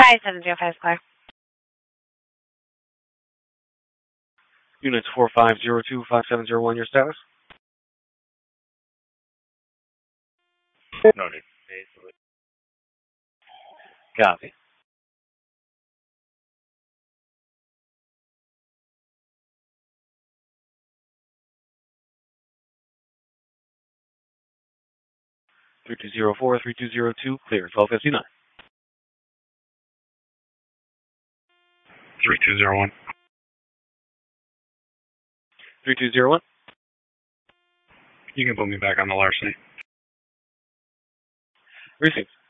5705 clear. Units 4502, 5701, your status? Noted. Copy. (3204, 3202, clear, 1259. 3201. 3201. You can put me back on the larceny. Received.